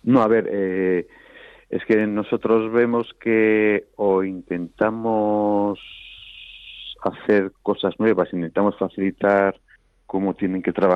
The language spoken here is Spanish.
No, a ver, es que nosotros vemos que o intentamos hacer cosas nuevas, intentamos facilitar cómo tienen que trabajar